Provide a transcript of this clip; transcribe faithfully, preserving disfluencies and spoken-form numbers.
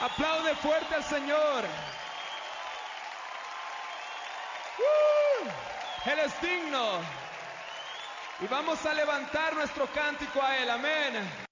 Aplaude fuerte al Señor. ¡Uh! Él es digno. Y vamos a levantar nuestro cántico a Él. Amén.